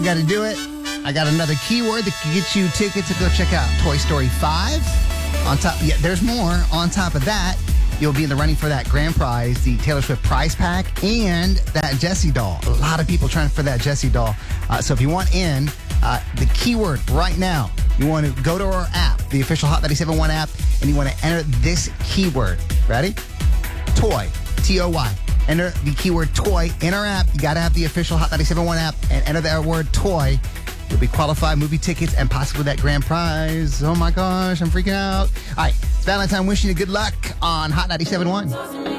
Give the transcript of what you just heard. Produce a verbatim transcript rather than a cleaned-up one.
You got to do it. I got another keyword that can get you tickets to go check out Toy Story five. On top, yeah, there's more. On top of that, you'll be in the running for that grand prize, the Taylor Swift prize pack, and that Jessie doll. A lot of people trying for that Jessie doll. Uh, so if you want in, uh, the keyword right now, you want to go to our app, the official Hot ninety-seven point one app, and you want to enter this keyword. Ready? Toy. T O Y. Enter the keyword toy in our app. You got to have the official Hot ninety-seven point one app and enter that word toy. You'll be qualified movie tickets and possibly that grand prize. Oh my gosh, I'm freaking out. All right, it's Valentine wishing you good luck on Hot ninety-seven point one.